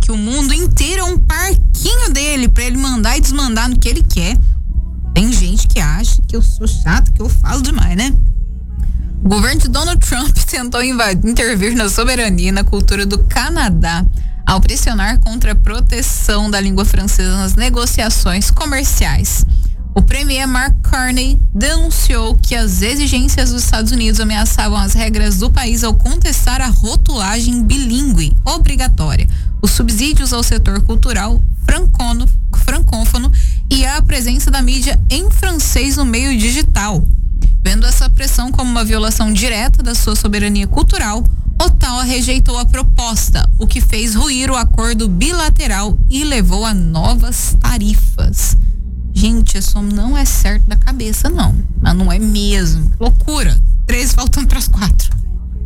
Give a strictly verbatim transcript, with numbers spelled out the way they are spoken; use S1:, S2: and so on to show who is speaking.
S1: que o mundo inteiro é um parquinho dele pra ele mandar e desmandar no que ele quer. Tem gente que acha que eu sou chato, que eu falo demais, né? O governo de Donald Trump tentou invadir, intervir na soberania e na cultura do Canadá ao pressionar contra a proteção da língua francesa nas negociações comerciais. O premier Mark Carney denunciou que as exigências dos Estados Unidos ameaçavam as regras do país ao contestar a rotulagem bilíngue obrigatória, os subsídios ao setor cultural francono, francófono e a presença da mídia em francês no meio digital. Vendo essa pressão como uma violação direta da sua soberania cultural, Ottawa rejeitou a proposta, o que fez ruir o acordo bilateral e levou a novas tarifas. Gente, isso não é certo da cabeça, não. Mas não é mesmo. Loucura. Três faltando para as quatro.